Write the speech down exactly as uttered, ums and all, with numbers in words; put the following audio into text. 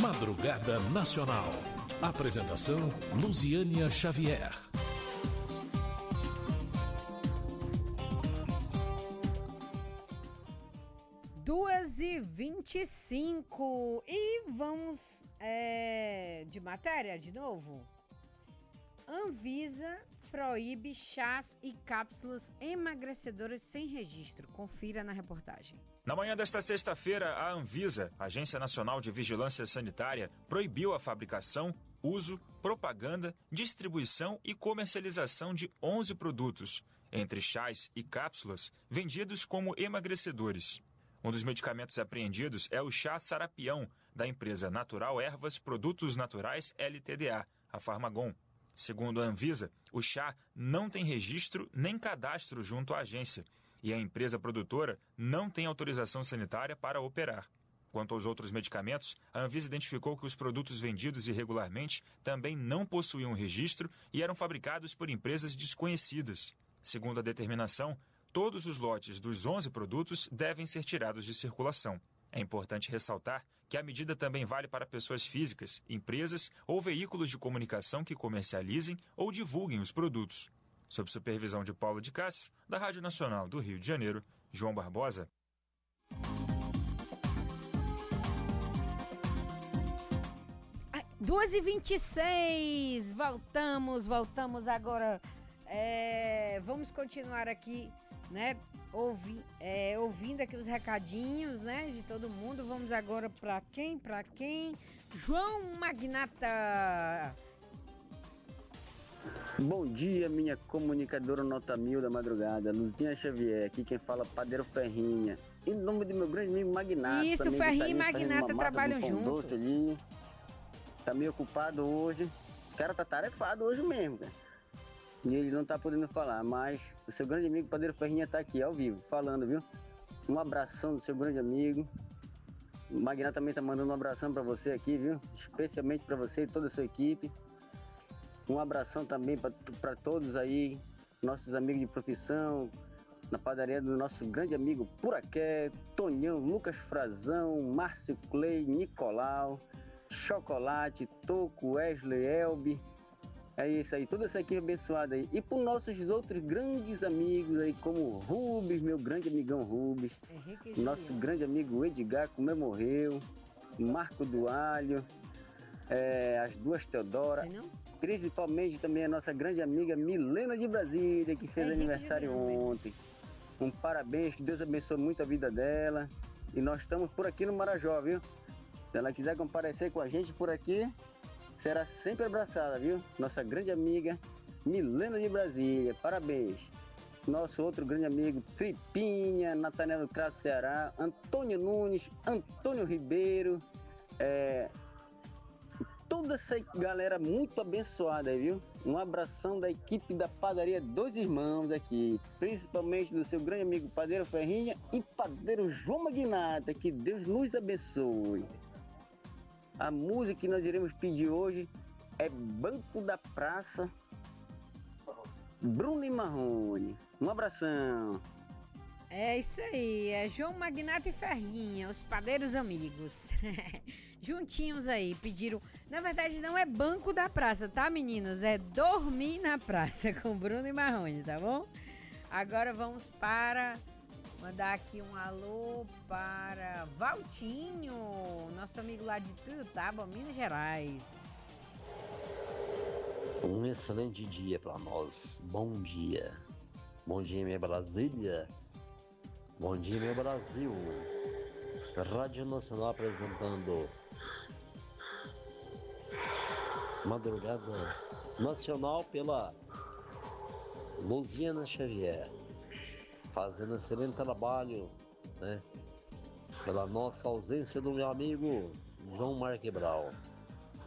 Madrugada Nacional. Apresentação Luziânia Xavier. duas e vinte e cinco e vamos é, de matéria de novo. Anvisa proíbe chás e cápsulas emagrecedoras sem registro. Confira na reportagem. Na manhã desta sexta-feira, a Anvisa, Agência Nacional de Vigilância Sanitária, proibiu a fabricação, uso, propaganda, distribuição e comercialização de onze produtos, entre chás e cápsulas, vendidos como emagrecedores. Um dos medicamentos apreendidos é o chá Sarapião, da empresa Natural Ervas Produtos Naturais L T D A, a Farmagon. Segundo a Anvisa, o chá não tem registro nem cadastro junto à agência e a empresa produtora não tem autorização sanitária para operar. Quanto aos outros medicamentos, a Anvisa identificou que os produtos vendidos irregularmente também não possuíam registro e eram fabricados por empresas desconhecidas. Segundo a determinação, todos os lotes dos onze produtos devem ser tirados de circulação. É importante ressaltar que a medida também vale para pessoas físicas, empresas ou veículos de comunicação que comercializem ou divulguem os produtos. Sob supervisão de Paulo de Castro, da Rádio Nacional do Rio de Janeiro, João Barbosa. duas e vinte e seis, voltamos, voltamos agora. É, vamos continuar aqui, né? Ouvi, é, ouvindo aqui os recadinhos, né, de todo mundo. Vamos agora para quem? Para quem? João Magnata. Bom dia, minha comunicadora nota mil da madrugada, Luzinha Xavier. Aqui quem fala, Padeiro Ferrinha. Em nome do meu grande amigo Magnata. Isso, Ferrinha e Magnata trabalham juntos. Ali. Tá meio ocupado hoje. O cara tá tarefado hoje mesmo, cara. E ele não tá podendo falar, mas o seu grande amigo Padeiro Ferrinha tá aqui ao vivo, falando, viu? Um abração do seu grande amigo. O Magnata também tá mandando um abração pra você aqui, viu? Especialmente pra você e toda a sua equipe. Um abração também para todos aí, nossos amigos de profissão, na padaria do nosso grande amigo Puraqué, Tonhão, Lucas Frazão, Márcio Clay, Nicolau, Chocolate, Toco, Wesley, Elbi. É isso aí, toda essa equipe abençoada aí. E por nossos outros grandes amigos aí, como o Rubens, meu grande amigão Rubens, Henrique nosso Juliano. grande amigo Edgar, como é morreu, Marco do Alho, é, as duas Teodora, principalmente também a nossa grande amiga Milena de Brasília, que fez Henrique aniversário Juliano. ontem. Um parabéns, que Deus abençoe muito a vida dela. E nós estamos por aqui no Marajó, viu? Se ela quiser comparecer com a gente por aqui, será sempre abraçada, viu? Nossa grande amiga Milena de Brasília, parabéns. Nosso outro grande amigo Tripinha, Nathaniel do Crasso Ceará, Antônio Nunes, Antônio Ribeiro, é, toda essa galera muito abençoada aí, viu? Um abração da equipe da padaria Dois Irmãos aqui, principalmente do seu grande amigo Padeiro Ferrinha e Padeiro João Magnata, que Deus nos abençoe. A música que nós iremos pedir hoje é Banco da Praça, Bruno e Marrone. Um abração. É isso aí, é João Magnata e Ferrinha, os padeiros amigos. Juntinhos aí, pediram. Na verdade, não é Banco da Praça, tá, meninos? É Dormir na Praça com Bruno e Marrone, tá bom? Agora vamos para. Mandar aqui um alô para Valtinho, nosso amigo lá de Tuiutaba, Minas Gerais. Um excelente dia para nós. Bom dia. Bom dia, minha Brasília. Bom dia, meu Brasil. Rádio Nacional apresentando Madrugada Nacional pela Luziana Xavier, fazendo excelente trabalho, né? Pela nossa ausência do meu amigo João Marquebral.